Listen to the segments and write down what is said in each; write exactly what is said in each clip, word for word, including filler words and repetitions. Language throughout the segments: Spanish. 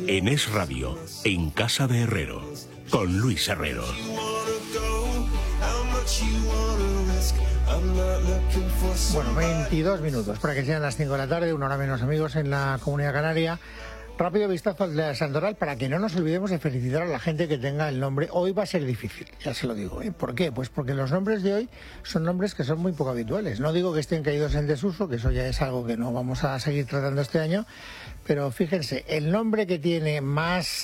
En Es Radio, en Casa de Herrero, con Luis Herrero. Bueno, veintidós minutos para que sean las cinco de la tarde, una hora menos, amigos, en la Comunidad Canaria. Rápido vistazo al de Santoral para que no nos olvidemos de felicitar a la gente que tenga el nombre. Hoy va a ser difícil, ya se lo digo, ¿eh? ¿Por qué? Pues porque los nombres de hoy son nombres que son muy poco habituales. No digo que estén caídos en desuso, que eso ya es algo que no vamos a seguir tratando este año, pero fíjense, el nombre que tiene más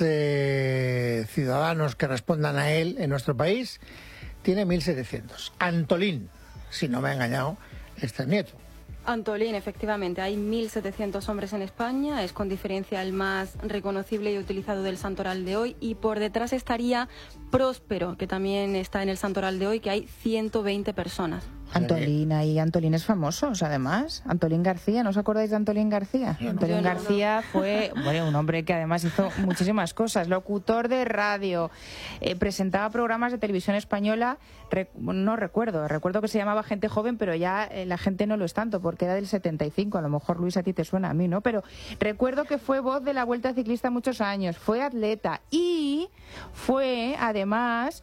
eh, ciudadanos que respondan a él en nuestro país tiene mil setecientos. Antolín, si no me ha engañado, este es nieto. Antolín, efectivamente, hay mil setecientos hombres en España, es con diferencia el más reconocible y utilizado del santoral de hoy, y por detrás estaría Próspero, que también está en el santoral de hoy, que hay ciento veinte personas. Antolín, y Antolín es famoso, además. Antolín García, ¿no os acordáis de Antolín García? No, Antolín no, García no. fue bueno, un hombre que además hizo muchísimas cosas. Locutor de radio, eh, presentaba programas de televisión española, rec no recuerdo, recuerdo que se llamaba Gente Joven, pero ya eh, la gente no lo es tanto, porque era del setenta y cinco, a lo mejor, Luis, a ti te suena, a mí no, pero recuerdo que fue voz de la Vuelta Ciclista muchos años, fue atleta y fue, además,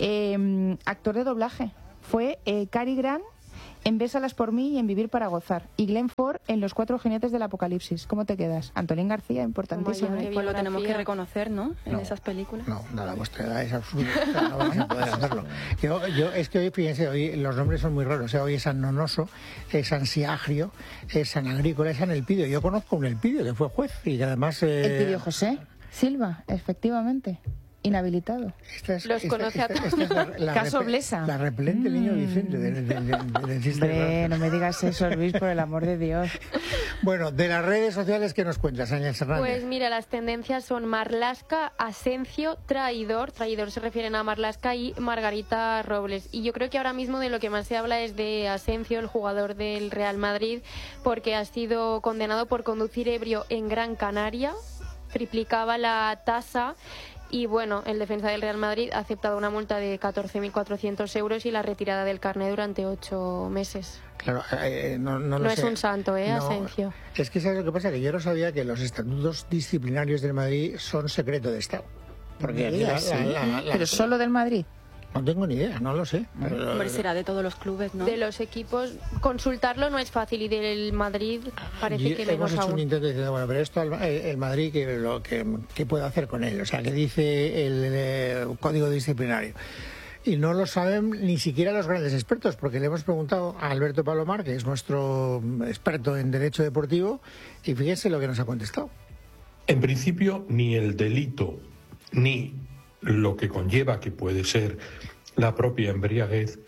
eh, actor de doblaje. Fue eh, Cary Grant en Bésalas por mí y en Vivir para gozar. Y Glenn Ford en Los cuatro jinetes del apocalipsis. ¿Cómo te quedas? Antolín García, importantísimo. Pues lo tenemos que reconocer, ¿no? En no, esas películas. No, nada, vuestra edad es absurda. No vamos a poder hacerlo. Yo, yo, es que hoy, fíjense, hoy los nombres son muy raros. O sea, hoy es San Nonoso, es San Siagrio, es San Agrícola, es San Elpidio. Yo conozco un Elpidio que fue juez y que además... Eh... Elpidio José Silva, efectivamente. Inhabilitado. Esta es, Los esta, conoce esta, a esta es la, la Caso repel, Blesa. La repelente mm. niño Vicente del de, de, de, de, de Hombre, no me digas eso, Luis, por el amor de Dios. Bueno, de las redes sociales, ¿qué nos cuentas, Ángel Hernández? Pues mira, las tendencias son Marlaska, Asencio, Traidor, Traidor se refieren a Marlaska, y Margarita Robles. Y yo creo que ahora mismo de lo que más se habla es de Asencio, el jugador del Real Madrid, porque ha sido condenado por conducir ebrio en Gran Canaria, triplicaba la tasa. Y bueno, el defensa del Real Madrid ha aceptado una multa de catorce mil cuatrocientos euros y la retirada del carné durante ocho meses. Claro, eh, no, no, lo no sé. es un santo, ¿eh, no, Asencio? Es que ¿sabes lo que pasa? Que yo no sabía que los estatutos disciplinarios del Madrid son secreto de Estado. Porque aquí la, sí. la, la, la, Pero solo del Madrid. No tengo ni idea, no lo sé. Pero... Hombre, será de todos los clubes, ¿no? De los equipos, consultarlo no es fácil, y del Madrid parece y que hemos menos hecho aún. un intento diciendo, bueno, pero esto el, el Madrid, ¿qué, lo, que, ¿qué puede hacer con él? O sea, ¿qué dice el, el código disciplinario? Y no lo saben ni siquiera los grandes expertos, porque le hemos preguntado a Alberto Palomar, que es nuestro experto en derecho deportivo, y fíjense lo que nos ha contestado. En principio, ni el delito, ni lo que conlleva, que puede ser la propia embriaguez,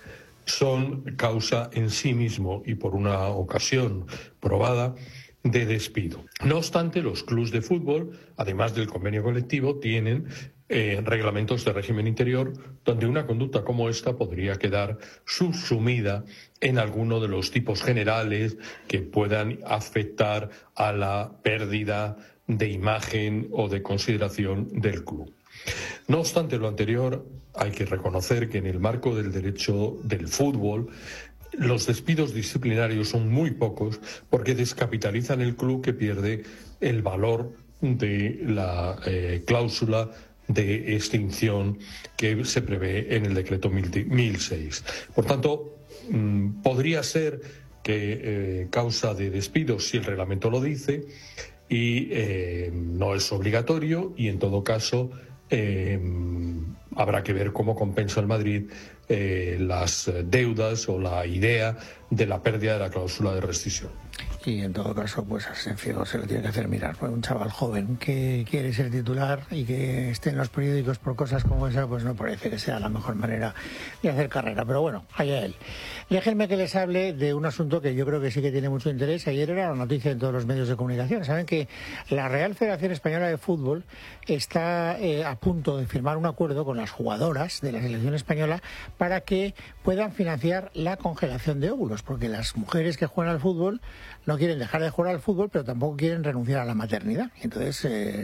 son causa en sí mismo y por una ocasión probada de despido. No obstante, los clubes de fútbol, además del convenio colectivo, tienen eh, reglamentos de régimen interior donde una conducta como esta podría quedar subsumida en alguno de los tipos generales que puedan afectar a la pérdida de imagen o de consideración del club. No obstante lo anterior, hay que reconocer que en el marco del derecho del fútbol los despidos disciplinarios son muy pocos, porque descapitalizan el club, que pierde el valor de la eh, cláusula de extinción que se prevé en el decreto mil seis. Por tanto, mmm, podría ser que eh, causa de despidos, si el reglamento lo dice, y eh, no es obligatorio, y en todo caso Eh, habrá que ver cómo compensa el Madrid eh, las deudas o la idea de la pérdida de la cláusula de rescisión. Y en todo caso, pues Asencio se lo tiene que hacer mirar. Pues un chaval joven que quiere ser titular y que esté en los periódicos por cosas como esa, pues no parece que sea la mejor manera de hacer carrera. Pero bueno, allá él. Déjenme que les hable de un asunto que yo creo que sí que tiene mucho interés. Ayer era la noticia en todos los medios de comunicación. Saben que la Real Federación Española de Fútbol está eh, a punto de firmar un acuerdo con las jugadoras de la selección española para que puedan financiar la congelación de óvulos, porque las mujeres que juegan al fútbol no quieren dejar de jugar al fútbol, pero tampoco quieren renunciar a la maternidad. Entonces, eh,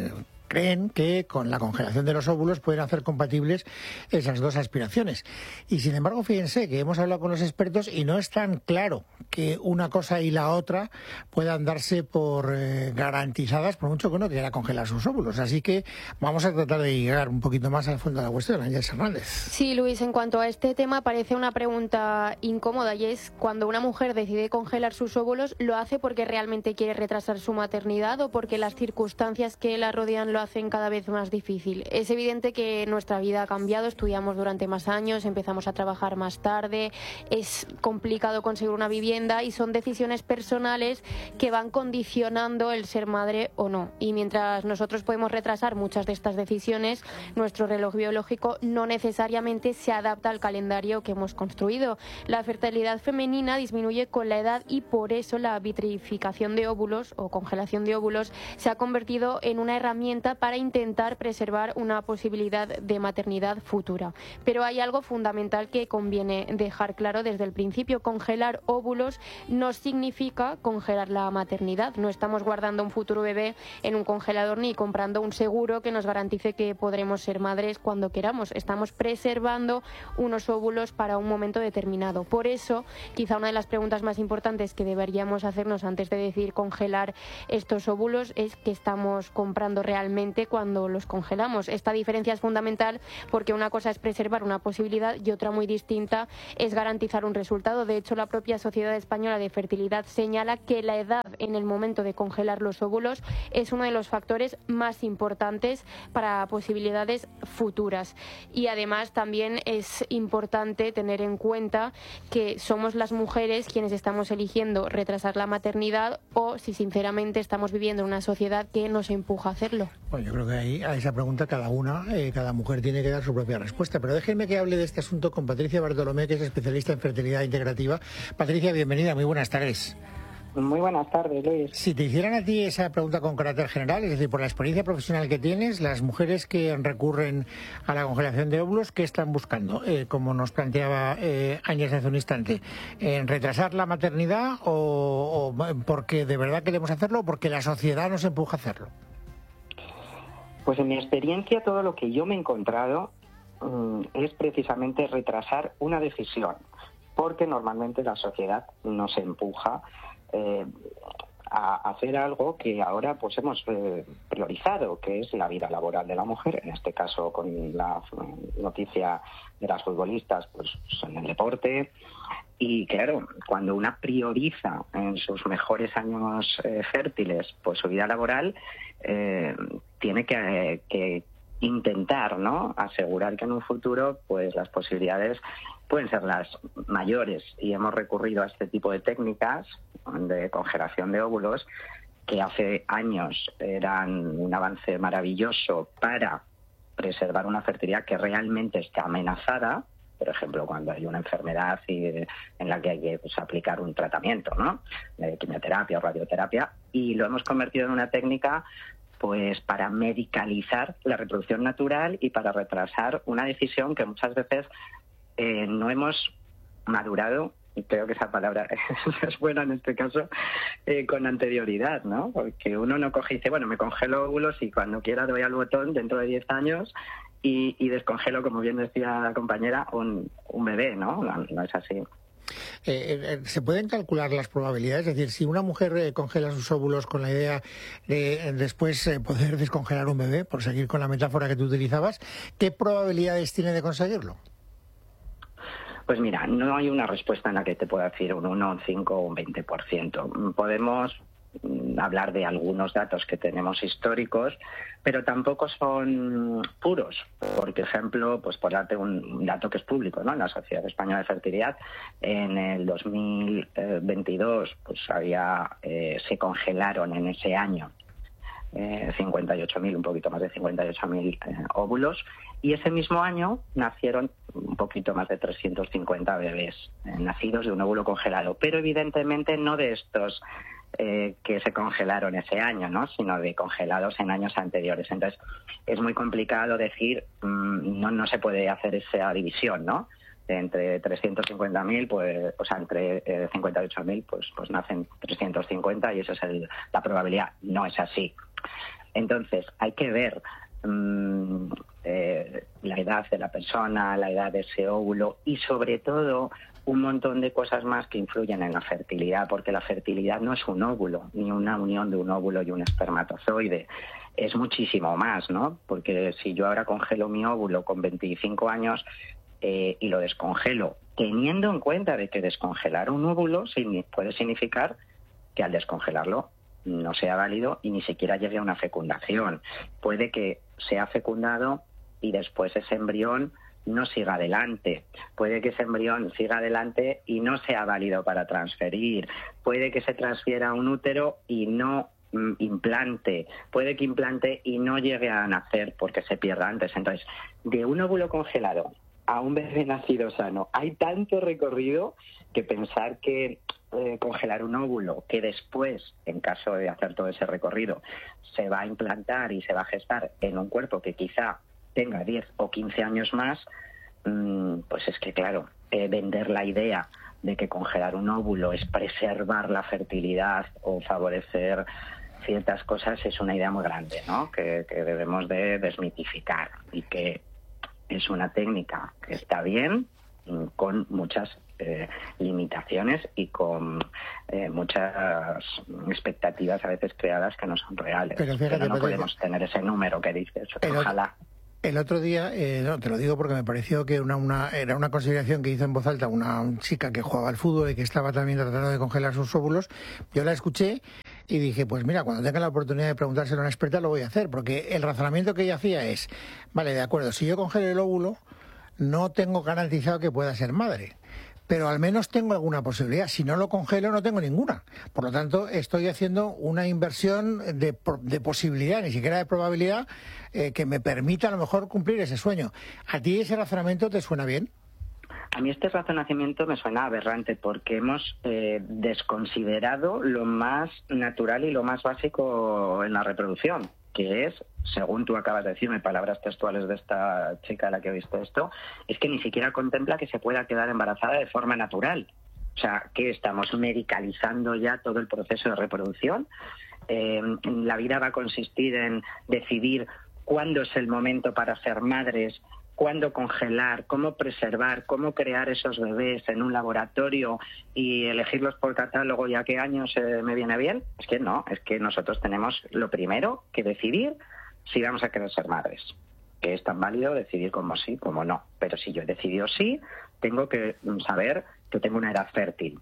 creen que con la congelación de los óvulos pueden hacer compatibles esas dos aspiraciones. Y sin embargo, fíjense que hemos hablado con los expertos y no es tan claro que una cosa y la otra puedan darse por eh, garantizadas, por mucho que uno quiera congelar sus óvulos. Así que vamos a tratar de llegar un poquito más al fondo de la cuestión. Ángeles Hernández. Sí, Luis, en cuanto a este tema parece una pregunta incómoda, y es: cuando una mujer decide congelar sus óvulos, ¿lo hace porque realmente quiere retrasar su maternidad o porque las circunstancias que la rodean lo hacen cada vez más difícil? Es evidente que nuestra vida ha cambiado, estudiamos durante más años, empezamos a trabajar más tarde, es complicado conseguir una vivienda y son decisiones personales que van condicionando el ser madre o no. Y mientras nosotros podemos retrasar muchas de estas decisiones, nuestro reloj biológico no necesariamente se adapta al calendario que hemos construido. La fertilidad femenina disminuye con la edad y por eso la vitrificación de óvulos o congelación de óvulos se ha convertido en una herramienta para intentar preservar una posibilidad de maternidad futura. Pero hay algo fundamental que conviene dejar claro desde el principio: congelar óvulos no significa congelar la maternidad. No estamos guardando un futuro bebé en un congelador ni comprando un seguro que nos garantice que podremos ser madres cuando queramos. Estamos preservando unos óvulos para un momento determinado. Por eso, quizá una de las preguntas más importantes que deberíamos hacernos antes de decidir congelar estos óvulos es: ¿qué estamos comprando realmente cuando los congelamos? Esta diferencia es fundamental porque una cosa es preservar una posibilidad y otra muy distinta es garantizar un resultado. De hecho, la propia Sociedad Española de Fertilidad señala que la edad en el momento de congelar los óvulos es uno de los factores más importantes para posibilidades futuras. Y además también es importante tener en cuenta que somos las mujeres quienes estamos eligiendo retrasar la maternidad o si sinceramente estamos viviendo en una sociedad que nos empuja a hacerlo. Bueno, yo creo que ahí a esa pregunta cada una, eh, cada mujer tiene que dar su propia respuesta. Pero déjenme que hable de este asunto con Patricia Bartolomé, que es especialista en fertilidad integrativa. Patricia, bienvenida, muy buenas tardes. Muy buenas tardes, Luis. Si te hicieran a ti esa pregunta con carácter general, es decir, por la experiencia profesional que tienes, las mujeres que recurren a la congelación de óvulos, ¿qué están buscando? Eh, como nos planteaba eh, Áñez hace un instante, ¿en retrasar la maternidad o, o porque de verdad queremos hacerlo o porque la sociedad nos empuja a hacerlo? Pues en mi experiencia todo lo que yo me he encontrado um, es precisamente retrasar una decisión, porque normalmente la sociedad nos empuja Eh, a hacer algo que ahora pues hemos eh, priorizado, que es la vida laboral de la mujer, en este caso con la noticia de las futbolistas pues en el deporte. Y claro, cuando una prioriza en sus mejores años eh, fértiles pues su vida laboral, eh, tiene que, eh, que intentar, ¿no?, asegurar que en un futuro pues las posibilidades pueden ser las mayores, y hemos recurrido a este tipo de técnicas de congelación de óvulos que hace años eran un avance maravilloso para preservar una fertilidad que realmente está amenazada, por ejemplo, cuando hay una enfermedad y, en la que hay que pues, aplicar un tratamiento, ¿no?, de quimioterapia o radioterapia, y lo hemos convertido en una técnica pues para medicalizar la reproducción natural y para retrasar una decisión que muchas veces eh, no hemos madurado, y creo que esa palabra es buena en este caso, eh, con anterioridad, ¿no? Porque uno no coge y dice, bueno, me congelo óvulos y cuando quiera doy al botón dentro de diez años y, y descongelo, como bien decía la compañera, un, un bebé, ¿no? No, no es así. Eh, eh, ¿Se pueden calcular las probabilidades? Es decir, si una mujer eh, congela sus óvulos con la idea de eh, después eh, poder descongelar un bebé, por seguir con la metáfora que tú utilizabas, ¿qué probabilidades tiene de conseguirlo? Pues mira, no hay una respuesta en la que te pueda decir un uno, un cinco o un veinte por ciento. Podemos hablar de algunos datos que tenemos históricos, pero tampoco son puros. Por ejemplo, pues por darte un dato que es público, ¿no? En la Sociedad Española de Fertilidad, en el dos mil veintidós, pues había eh, se congelaron en ese año eh, cincuenta y ocho mil, un poquito más de cincuenta y ocho mil eh, óvulos, y ese mismo año nacieron un poquito más de trescientos cincuenta bebés eh, nacidos de un óvulo congelado, pero evidentemente no de estos Eh, que se congelaron ese año, ¿no?, sino de congelados en años anteriores. Entonces, es muy complicado decir, mmm, no, no se puede hacer esa división, ¿no? Entre trescientos cincuenta mil, pues, o sea, entre eh, cincuenta y ocho mil, pues, pues nacen trescientos cincuenta y esa es el, la probabilidad. No es así. Entonces, hay que ver mmm, eh, la edad de la persona, la edad de ese óvulo y sobre todo un montón de cosas más que influyen en la fertilidad, porque la fertilidad no es un óvulo, ni una unión de un óvulo y un espermatozoide. Es muchísimo más, ¿no? Porque si yo ahora congelo mi óvulo con veinticinco años eh, y lo descongelo, teniendo en cuenta de que descongelar un óvulo puede significar que al descongelarlo no sea válido y ni siquiera llegue a una fecundación. Puede que sea fecundado y después ese embrión no siga adelante. Puede que ese embrión siga adelante y no sea válido para transferir. Puede que se transfiera a un útero y no mm, implante. Puede que implante y no llegue a nacer porque se pierda antes. Entonces, de un óvulo congelado a un bebé nacido sano, hay tanto recorrido que pensar que eh, congelar un óvulo que después, en caso de hacer todo ese recorrido, se va a implantar y se va a gestar en un cuerpo que quizá tenga diez o quince años más, pues es que, claro, eh, vender la idea de que congelar un óvulo es preservar la fertilidad o favorecer ciertas cosas es una idea muy grande, ¿no? Que, que debemos de desmitificar y que es una técnica que está bien, con muchas eh, limitaciones y con eh, muchas expectativas a veces creadas que no son reales. Pero, fíjate, Pero no podemos que... tener ese número que dices, ojalá. El otro día, eh, no, te lo digo porque me pareció que una, una, era una consideración que hizo en voz alta una chica que jugaba al fútbol y que estaba también tratando de congelar sus óvulos. Yo la escuché y dije, pues mira, cuando tenga la oportunidad de preguntárselo a una experta lo voy a hacer, porque el razonamiento que ella hacía es, vale, de acuerdo, si yo congelo el óvulo, no tengo garantizado que pueda ser madre, pero al menos tengo alguna posibilidad. Si no lo congelo, no tengo ninguna. Por lo tanto, estoy haciendo una inversión de, de posibilidad, ni siquiera de probabilidad, eh, que me permita a lo mejor cumplir ese sueño. ¿A ti ese razonamiento te suena bien? A mí este razonamiento me suena aberrante porque hemos eh, desconsiderado lo más natural y lo más básico en la reproducción, que es, según tú acabas de decirme, palabras textuales de esta chica a la que he visto esto, es que ni siquiera contempla que se pueda quedar embarazada de forma natural. O sea, que estamos medicalizando ya todo el proceso de reproducción. Eh, la vida va a consistir en decidir cuándo es el momento para ser madres, cuándo congelar, cómo preservar, cómo crear esos bebés en un laboratorio y elegirlos por catálogo y a qué años eh, me viene bien. Es que no, es que nosotros tenemos lo primero que decidir si vamos a querer ser madres. Que es tan válido decidir como sí, como no. Pero si yo he decidido sí, tengo que saber que tengo una edad fértil.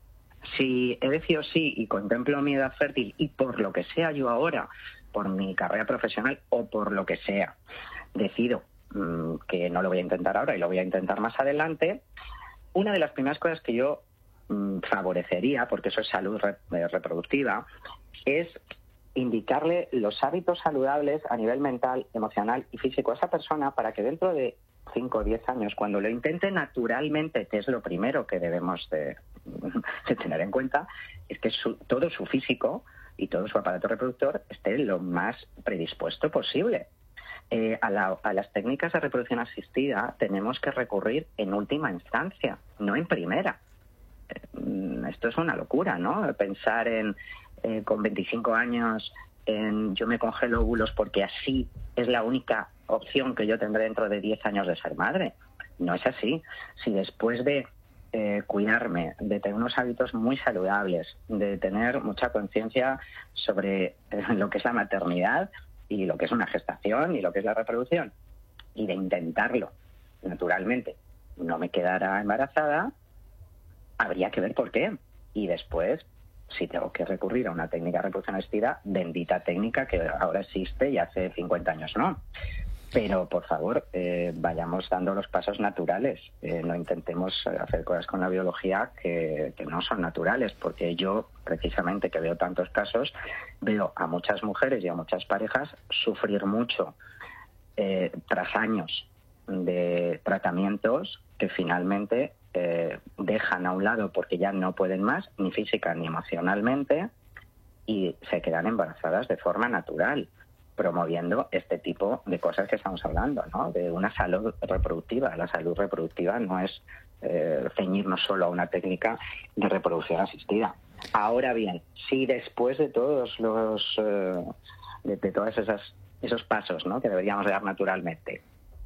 Si he decidido sí y contemplo mi edad fértil y por lo que sea yo ahora, por mi carrera profesional o por lo que sea, decido que no lo voy a intentar ahora y lo voy a intentar más adelante, una de las primeras cosas que yo mmm, favorecería, porque eso es salud re reproductiva, es indicarle los hábitos saludables a nivel mental, emocional y físico a esa persona para que dentro de cinco o diez años, cuando lo intente naturalmente, que es lo primero que debemos de, de tener en cuenta, es que su, todo su físico y todo su aparato reproductor esté lo más predispuesto posible. Eh, a, la, a las técnicas de reproducción asistida tenemos que recurrir en última instancia, no en primera. Eh, esto es una locura, ¿no? Pensar en eh, con veinticinco años en yo me congelo óvulos porque así es la única opción que yo tendré dentro de diez años de ser madre. No es así. Si después de eh, cuidarme, de tener unos hábitos muy saludables, de tener mucha conciencia sobre eh, lo que es la maternidad y lo que es una gestación y lo que es la reproducción, y de intentarlo naturalmente, no me quedara embarazada, habría que ver por qué. Y después, si tengo que recurrir a una técnica de reproducción asistida, bendita técnica que ahora existe y hace cincuenta años no. Pero, por favor, eh, vayamos dando los pasos naturales. Eh, no intentemos hacer cosas con la biología que, que no son naturales, porque yo, precisamente, que veo tantos casos, veo a muchas mujeres y a muchas parejas sufrir mucho eh, tras años de tratamientos que finalmente eh, dejan a un lado porque ya no pueden más, ni física ni emocionalmente, y se quedan embarazadas de forma natural, promoviendo este tipo de cosas que estamos hablando, ¿no? De una salud reproductiva. La salud reproductiva no es eh, ceñirnos solo a una técnica de reproducción asistida. Ahora bien, si después de todos los eh, de, de todos esos, esos pasos, ¿no?, que deberíamos dar naturalmente.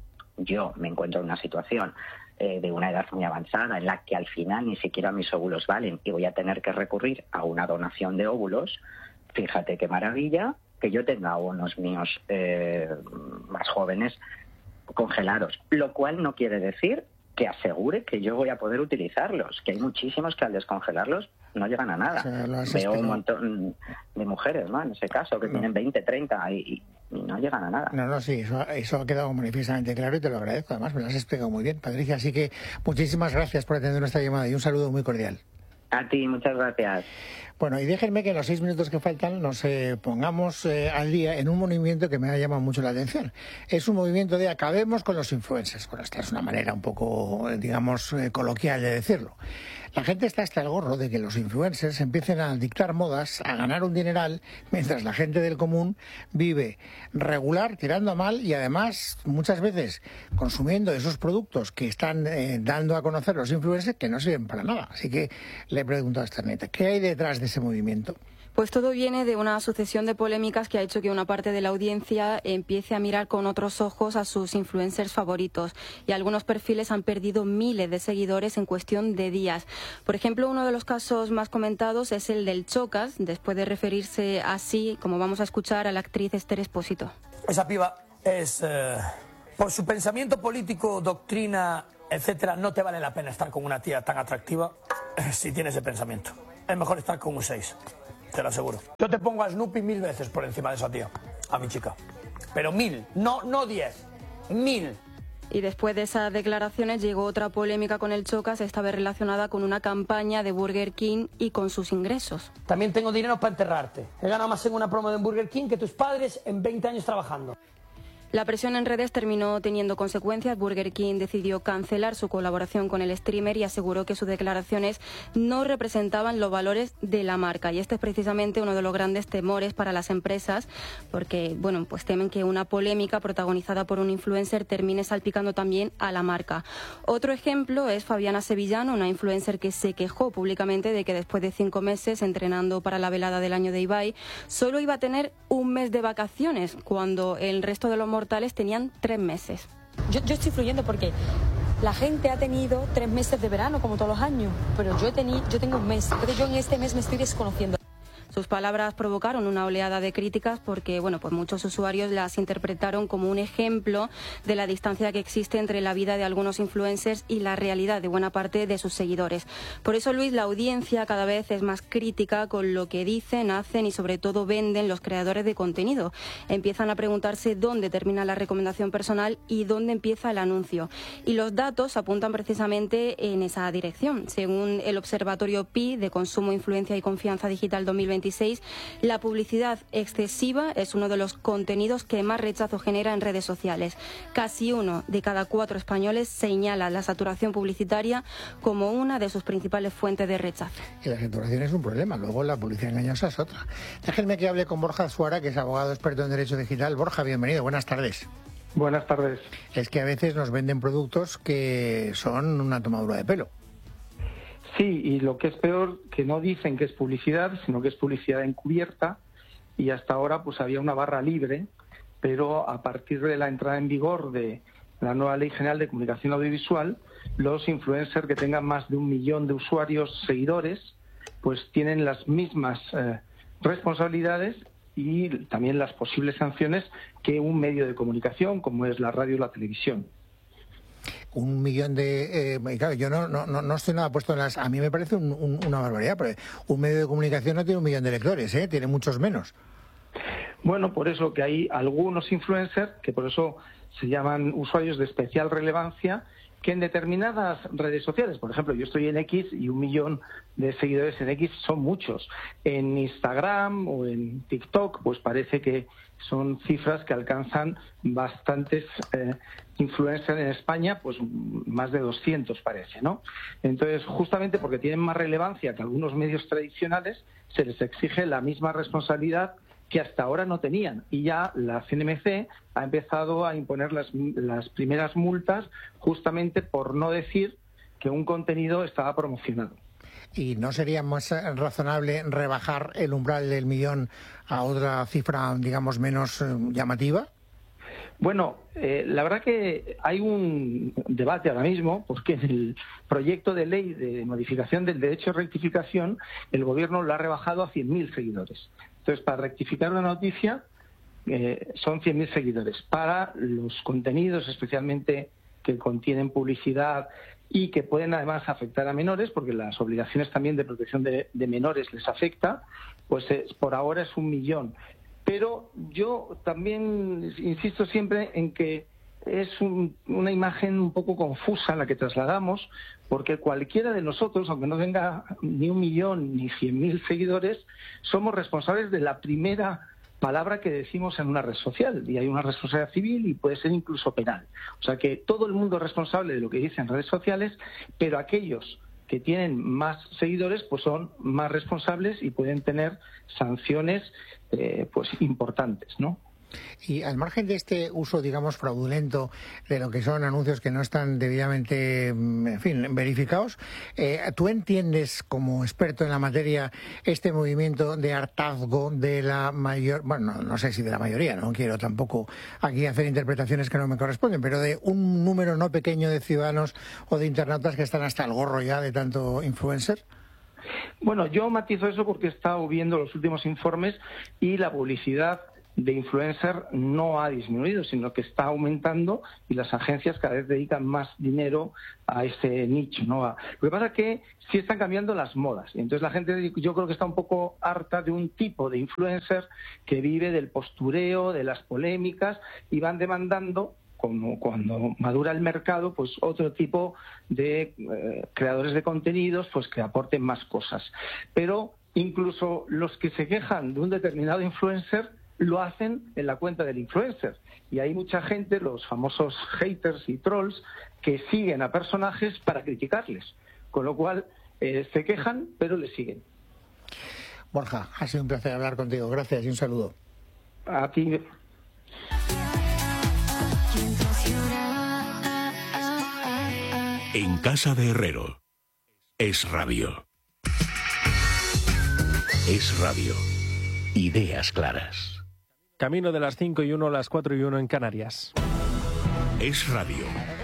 Yo me encuentro en una situación eh, de una edad muy avanzada en la que al final ni siquiera mis óvulos valen y voy a tener que recurrir a una donación de óvulos. Fíjate qué maravilla que yo tenga unos míos eh, más jóvenes congelados, lo cual no quiere decir que asegure que yo voy a poder utilizarlos, que hay muchísimos que al descongelarlos no llegan a nada. O sea, veo un montón de mujeres, ¿no?, en ese caso, que no. tienen veinte, treinta y, y no llegan a nada. No, no, sí, eso, eso ha quedado manifiestamente claro y te lo agradezco. Además, me lo has explicado muy bien, Patricia. Así que muchísimas gracias por atender nuestra llamada y un saludo muy cordial. A ti, muchas gracias. Bueno, y déjenme que en los seis minutos que faltan nos eh, pongamos eh, al día en un movimiento que me ha llamado mucho la atención. Es un movimiento de acabemos con los influencers. Bueno, esta es una manera un poco, digamos, eh, coloquial de decirlo. La gente está hasta el gorro de que los influencers empiecen a dictar modas, a ganar un dineral, mientras la gente del común vive regular, tirando a mal y además muchas veces consumiendo esos productos que están eh, dando a conocer los influencers que no sirven para nada. Así que le he preguntado a Esterneta, ¿qué hay detrás de ese movimiento? Pues todo viene de una sucesión de polémicas que ha hecho que una parte de la audiencia empiece a mirar con otros ojos a sus influencers favoritos y algunos perfiles han perdido miles de seguidores en cuestión de días. Por ejemplo, uno de los casos más comentados es el del Chocas, después de referirse así, como vamos a escuchar, a la actriz Esther Expósito. Esa piba es, eh, por su pensamiento político, doctrina, etcétera, no te vale la pena estar con una tía tan atractiva eh, si tienes ese pensamiento. Es mejor estar con un seis. Te lo aseguro. Yo te pongo a Snoopy mil veces por encima de esa tía, a mi chica. Pero mil, no, no diez, mil. Y después de esas declaraciones llegó otra polémica con el Chocas, esta vez relacionada con una campaña de Burger King y con sus ingresos. También tengo dinero para enterrarte. He ganado más en una promo de Burger King que tus padres en veinte años trabajando. La presión en redes terminó teniendo consecuencias. Burger King decidió cancelar su colaboración con el streamer y aseguró que sus declaraciones no representaban los valores de la marca. Y este es precisamente uno de los grandes temores para las empresas, porque bueno, pues temen que una polémica protagonizada por un influencer termine salpicando también a la marca. Otro ejemplo es Fabiana Sevillano, una influencer que se quejó públicamente de que después de cinco meses entrenando para la velada del año de Ibai, solo iba a tener un mes de vacaciones, cuando el resto de los mortales tenían tres meses. Yo, yo estoy fluyendo porque la gente ha tenido tres meses de verano, como todos los años, pero yo, tení, yo tengo un mes, entonces yo en este mes me estoy desconociendo. Sus palabras provocaron una oleada de críticas porque, bueno, pues muchos usuarios las interpretaron como un ejemplo de la distancia que existe entre la vida de algunos influencers y la realidad de buena parte de sus seguidores. Por eso, Luis, la audiencia cada vez es más crítica con lo que dicen, hacen y sobre todo venden los creadores de contenido. Empiezan a preguntarse dónde termina la recomendación personal y dónde empieza el anuncio. Y los datos apuntan precisamente en esa dirección. Según el Observatorio P I de Consumo, Influencia y Confianza Digital dos mil veintiséis, la publicidad excesiva es uno de los contenidos que más rechazo genera en redes sociales. Casi uno de cada cuatro españoles señala la saturación publicitaria como una de sus principales fuentes de rechazo. Y la saturación es un problema, luego la publicidad engañosa es otra. Déjenme que hable con Borja Azuara, que es abogado experto en Derecho Digital. Borja, bienvenido, buenas tardes. Buenas tardes. Es que a veces nos venden productos que son una tomadura de pelo. Sí, y lo que es peor, que no dicen que es publicidad, sino que es publicidad encubierta, y hasta ahora pues había una barra libre, pero a partir de la entrada en vigor de la nueva Ley General de Comunicación Audiovisual, los influencers que tengan más de un millón de usuarios seguidores, pues tienen las mismas eh, responsabilidades y también las posibles sanciones que un medio de comunicación, como es la radio o la televisión. Un millón de... Eh, claro, yo no, no, no estoy nada puesto en las... A mí me parece un, un, una barbaridad, pero un medio de comunicación no tiene un millón de lectores, ¿eh? Tiene muchos menos. Bueno, por eso que hay algunos influencers, que por eso se llaman usuarios de especial relevancia, que en determinadas redes sociales, por ejemplo, yo estoy en X y un millón de seguidores en X son muchos. En Instagram o en TikTok, pues parece que son cifras que alcanzan bastantes eh, influencers en España, pues más de doscientos parece, ¿no? Entonces, justamente porque tienen más relevancia que algunos medios tradicionales, se les exige la misma responsabilidad que hasta ahora no tenían. Y ya la C N M C ha empezado a imponer las, las primeras multas justamente por no decir que un contenido estaba promocionado. ¿Y no sería más razonable rebajar el umbral del millón a otra cifra, digamos, menos llamativa? Bueno, eh, la verdad que hay un debate ahora mismo, porque en el proyecto de ley de modificación del derecho de rectificación, el Gobierno lo ha rebajado a cien mil seguidores. Entonces, para rectificar una noticia, eh, son cien mil seguidores. Para los contenidos, especialmente que contienen publicidad y que pueden además afectar a menores, porque las obligaciones también de protección de, de menores les afecta, pues eh, por ahora es un millón. Pero yo también insisto siempre en que es un, una imagen un poco confusa la que trasladamos, porque cualquiera de nosotros, aunque no tenga ni un millón ni cien mil seguidores, somos responsables de la primera palabra que decimos en una red social, y hay una responsabilidad civil y puede ser incluso penal. O sea que todo el mundo es responsable de lo que dice en redes sociales, pero aquellos que tienen más seguidores pues son más responsables y pueden tener sanciones eh, pues importantes, ¿no? Y al margen de este uso, digamos, fraudulento de lo que son anuncios que no están debidamente, en fin, verificados, eh, ¿tú entiendes, como experto en la materia, este movimiento de hartazgo de la mayor, bueno, no, no sé si de la mayoría, no quiero tampoco aquí hacer interpretaciones que no me corresponden, pero de un número no pequeño de ciudadanos o de internautas que están hasta el gorro ya de tanto influencer? Bueno, yo matizo eso porque he estado viendo los últimos informes y la publicidad de influencer no ha disminuido, sino que está aumentando y las agencias cada vez dedican más dinero a ese nicho, ¿no? Lo que pasa es que sí están cambiando las modas. Y entonces la gente, yo creo que está un poco harta de un tipo de influencer que vive del postureo, de las polémicas, y van demandando, como cuando madura el mercado, pues otro tipo de eh, creadores de contenidos pues que aporten más cosas. Pero incluso los que se quejan de un determinado influencer lo hacen en la cuenta del influencer. Y hay mucha gente, los famosos haters y trolls, que siguen a personajes para criticarles. Con lo cual, eh, se quejan, pero le siguen. Borja, ha sido un placer hablar contigo. Gracias y un saludo. A ti. En casa de Herrero. Es radio. Es radio. Ideas claras. Camino de las cinco y uno, las cuatro y uno en Canarias. Es radio.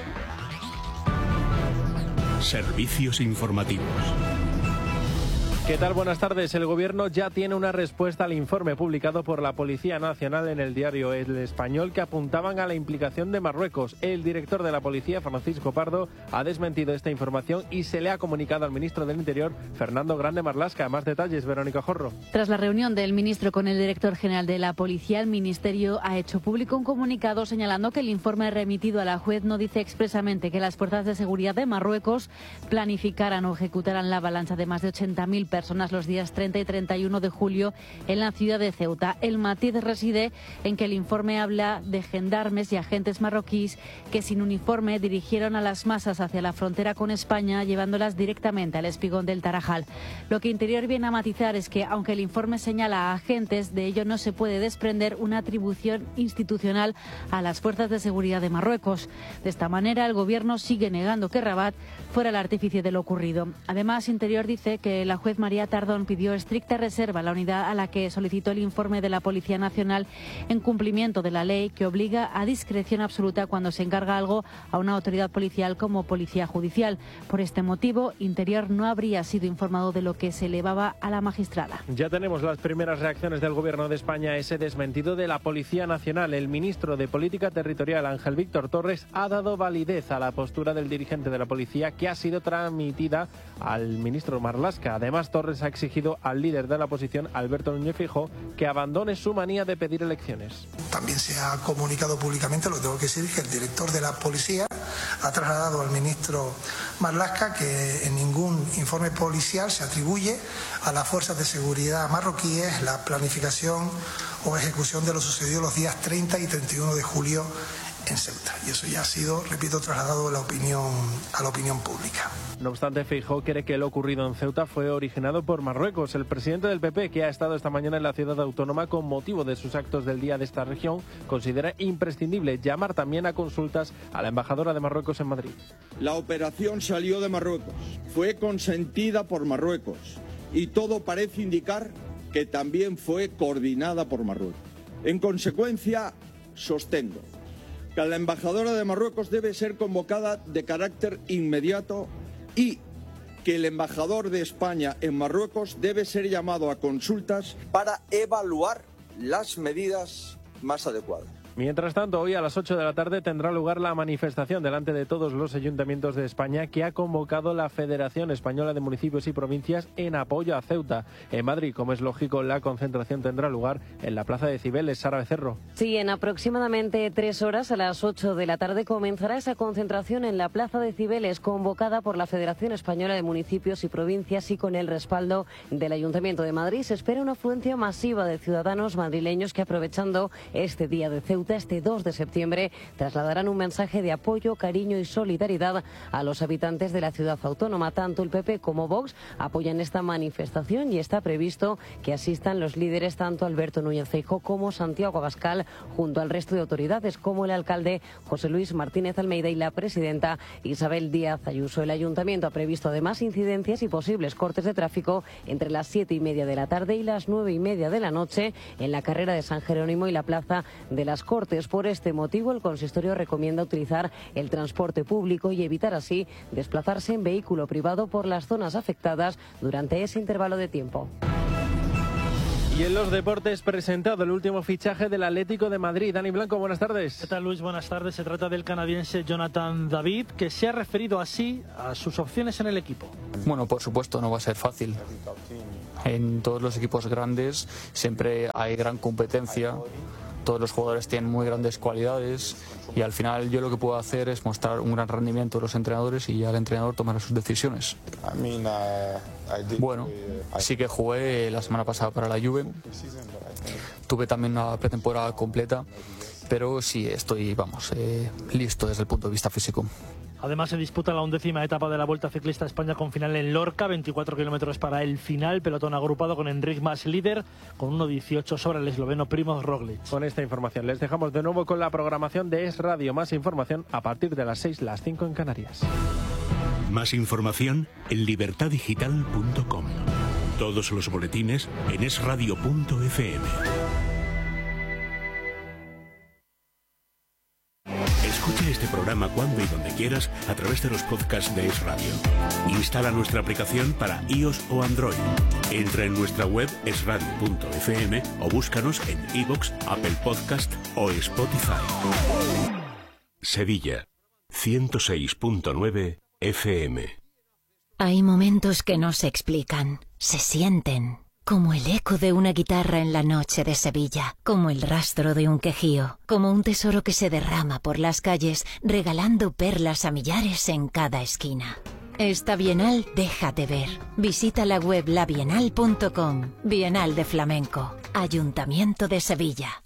Servicios informativos. ¿Qué tal? Buenas tardes. El Gobierno ya tiene una respuesta al informe publicado por la Policía Nacional en el diario El Español que apuntaban a la implicación de Marruecos. El director de la Policía, Francisco Pardo, ha desmentido esta información y se le ha comunicado al ministro del Interior, Fernando Grande Marlaska. Más detalles, Verónica Jorro. Tras la reunión del ministro con el director general de la Policía, el Ministerio ha hecho público un comunicado señalando que el informe remitido a la juez no dice expresamente que las fuerzas de seguridad de Marruecos planificaran o ejecutaran la avalancha de más de ochenta mil personas personas los días treinta y treinta y uno de julio en la ciudad de Ceuta. El matiz reside en que el informe habla de gendarmes y agentes marroquíes que sin uniforme dirigieron a las masas hacia la frontera con España, llevándolas directamente al espigón del Tarajal. Lo que Interior viene a matizar es que, aunque el informe señala a agentes, de ello no se puede desprender una atribución institucional a las fuerzas de seguridad de Marruecos. De esta manera, el Gobierno sigue negando que Rabat fuera el artífice de lo ocurrido. Además, Interior dice que la juez María Tardón pidió estricta reserva a la unidad a la que solicitó el informe de la Policía Nacional en cumplimiento de la ley que obliga a discreción absoluta cuando se encarga algo a una autoridad policial como Policía Judicial. Por este motivo, Interior no habría sido informado de lo que se elevaba a la magistrada. Ya tenemos las primeras reacciones del Gobierno de España a ese desmentido de la Policía Nacional. El ministro de Política Territorial, Ángel Víctor Torres, ha dado validez a la postura del dirigente de la Policía que ha sido transmitida al ministro Marlaska. Además, Torres ha exigido al líder de la oposición, Alberto Núñez Feijóo, que abandone su manía de pedir elecciones. También se ha comunicado públicamente, lo tengo que decir, que el director de la policía ha trasladado al ministro Marlaska que en ningún informe policial se atribuye a las fuerzas de seguridad marroquíes la planificación o ejecución de lo sucedido los días treinta y treinta y uno de julio en Ceuta. Y eso ya ha sido, repito, trasladado a la opinión, a la opinión pública. No obstante, Feijóo cree que lo ocurrido en Ceuta fue originado por Marruecos. El presidente del P P, que ha estado esta mañana en la ciudad autónoma con motivo de sus actos del día de esta región, considera imprescindible llamar también a consultas a la embajadora de Marruecos en Madrid. La operación salió de Marruecos, fue consentida por Marruecos y todo parece indicar que también fue coordinada por Marruecos. En consecuencia, sostengo que la embajadora de Marruecos debe ser convocada de carácter inmediato y que el embajador de España en Marruecos debe ser llamado a consultas para evaluar las medidas más adecuadas. Mientras tanto, hoy a las ocho de la tarde tendrá lugar la manifestación delante de todos los ayuntamientos de España que ha convocado la Federación Española de Municipios y Provincias en apoyo a Ceuta. En Madrid, como es lógico, la concentración tendrá lugar en la Plaza de Cibeles. Sara Becerro. Sí, en aproximadamente tres horas, a las ocho de la tarde, comenzará esa concentración en la Plaza de Cibeles, convocada por la Federación Española de Municipios y Provincias y con el respaldo del Ayuntamiento de Madrid. Se espera una afluencia masiva de ciudadanos madrileños que, aprovechando este día de Ceuta, este dos de septiembre, trasladarán un mensaje de apoyo, cariño y solidaridad a los habitantes de la ciudad autónoma. Tanto el P P como Vox apoyan esta manifestación y está previsto que asistan los líderes tanto Alberto Núñez Feijóo como Santiago Abascal, junto al resto de autoridades como el alcalde José Luis Martínez Almeida y la presidenta Isabel Díaz Ayuso. El ayuntamiento ha previsto además incidencias y posibles cortes de tráfico entre las siete y media de la tarde y las nueve y media de la noche en la carrera de San Jerónimo y la plaza de las Cortes. Por este motivo, el consistorio recomienda utilizar el transporte público y evitar así desplazarse en vehículo privado por las zonas afectadas durante ese intervalo de tiempo. Y en los deportes, presentado el último fichaje del Atlético de Madrid. Dani Blanco, buenas tardes. ¿Qué tal, Luis? Buenas tardes. Se trata del canadiense Jonathan David, que se ha referido así a sus opciones en el equipo. Bueno, por supuesto, no va a ser fácil. En todos los equipos grandes siempre hay gran competencia. Todos los jugadores tienen muy grandes cualidades y al final yo lo que puedo hacer es mostrar un gran rendimiento a los entrenadores y ya el entrenador tomará sus decisiones. Bueno, sí que jugué la semana pasada para la Juve, tuve también una pretemporada completa, pero sí estoy, vamos, eh, listo desde el punto de vista físico. Además se disputa la undécima etapa de la Vuelta Ciclista a España con final en Lorca, veinticuatro kilómetros para el final, pelotón agrupado con Enric Mas líder, con uno dieciocho sobre el esloveno Primoz Roglic. Con esta información les dejamos de nuevo con la programación de Es Radio. Más información a partir de las seis, las cinco en Canarias. Más información en libertad digital punto com. Todos los boletines en es radio punto efe eme. Escucha este programa cuando y donde quieras a través de los podcasts de Es Radio. Instala nuestra aplicación para iOS o Android. Entra en nuestra web es radio punto efe eme o búscanos en iVoox, Apple Podcast o Spotify. Sevilla, ciento seis punto nueve efe eme. Hay momentos que no se explican, se sienten. Como el eco de una guitarra en la noche de Sevilla, como el rastro de un quejío, como un tesoro que se derrama por las calles, regalando perlas a millares en cada esquina. Esta Bienal déjate ver. Visita la web la bienal punto com. Bienal de Flamenco. Ayuntamiento de Sevilla.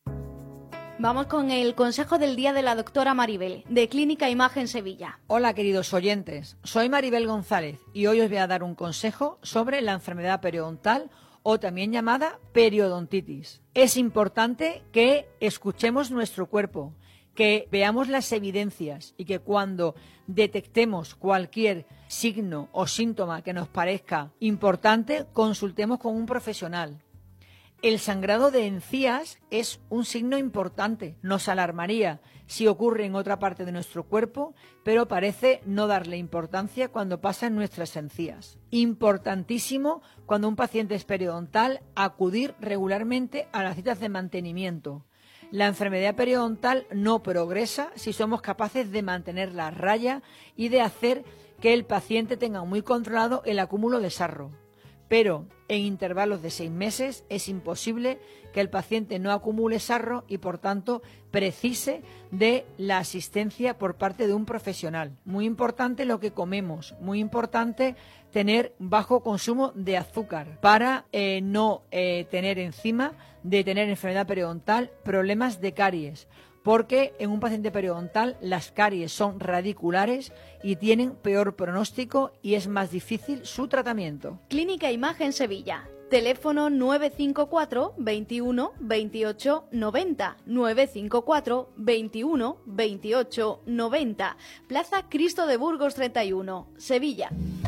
Vamos con el consejo del día de la doctora Maribel, de Clínica Imagen Sevilla. Hola, queridos oyentes. Soy Maribel González y hoy os voy a dar un consejo sobre la enfermedad periodontal o también llamada periodontitis. Es importante que escuchemos nuestro cuerpo, que veamos las evidencias y que cuando detectemos cualquier signo o síntoma que nos parezca importante, consultemos con un profesional. El sangrado de encías es un signo importante. Nos alarmaría si ocurre en otra parte de nuestro cuerpo, pero parece no darle importancia cuando pasa en nuestras encías. Importantísimo cuando un paciente es periodontal acudir regularmente a las citas de mantenimiento. La enfermedad periodontal no progresa si somos capaces de mantenerla a raya y de hacer que el paciente tenga muy controlado el acúmulo de sarro. Pero en intervalos de seis meses es imposible que el paciente no acumule sarro y, por tanto, precise de la asistencia por parte de un profesional. Muy importante lo que comemos, muy importante tener bajo consumo de azúcar para eh, no eh, tener encima de tener enfermedad periodontal problemas de caries. porque en un paciente periodontal las caries son radiculares y tienen peor pronóstico y es más difícil su tratamiento. Clínica Imagen Sevilla. Teléfono nueve cinco cuatro, veintiuno, veintiocho, noventa, nueve cinco cuatro, veintiuno, veintiocho, noventa. Plaza Cristo de Burgos treinta y uno, Sevilla.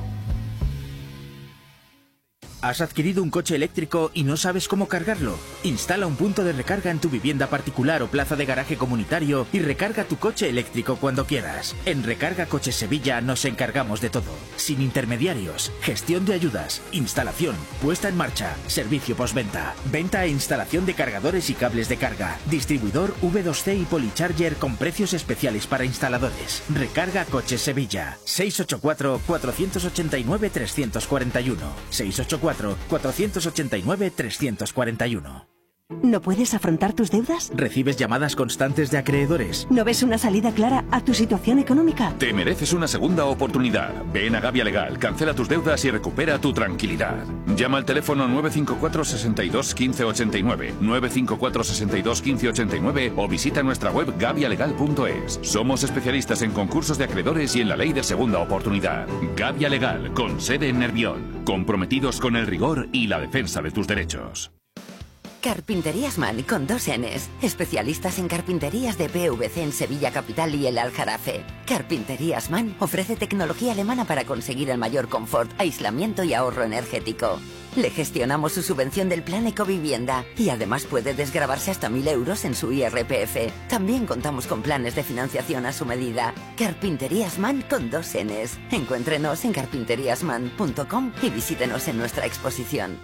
¿Has adquirido un coche eléctrico y no sabes cómo cargarlo? Instala un punto de recarga en tu vivienda particular o plaza de garaje comunitario y recarga tu coche eléctrico cuando quieras. En Recarga Coches Sevilla nos encargamos de todo. Sin intermediarios, gestión de ayudas, instalación, puesta en marcha, servicio postventa, venta e instalación de cargadores y cables de carga, distribuidor V dos C y Polycharger con precios especiales para instaladores. Recarga Coches Sevilla. seis ocho cuatro, cuatro ocho nueve, tres cuatro uno. seis ocho cuatro, cuatro ocho nueve, tres cuatro uno. ¿No puedes afrontar tus deudas? ¿Recibes llamadas constantes de acreedores? ¿No ves una salida clara a tu situación económica? Te mereces una segunda oportunidad. Ven a Gavia Legal, cancela tus deudas y recupera tu tranquilidad. Llama al teléfono nueve cinco cuatro, seis dos, uno cinco ocho nueve, nueve cinco cuatro, seis dos, uno cinco ocho nueve o visita nuestra web gavia legal punto es. Somos especialistas en concursos de acreedores y en la ley de segunda oportunidad. Gavia Legal, con sede en Nervión. Comprometidos con el rigor y la defensa de tus derechos. Carpinterías Man con dos Ns. Especialistas en carpinterías de P V C en Sevilla Capital y el Aljarafe. Carpinterías Man ofrece tecnología alemana para conseguir el mayor confort, aislamiento y ahorro energético. Le gestionamos su subvención del plan Ecovivienda y además puede desgravarse hasta mil euros en su I R P F. También contamos con planes de financiación a su medida. Carpinterías Man con dos Ns. Encuéntrenos en carpinterías man punto com y visítenos en nuestra exposición.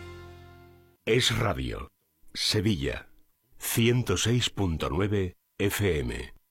Es Radio. Sevilla, ciento seis punto nueve F M.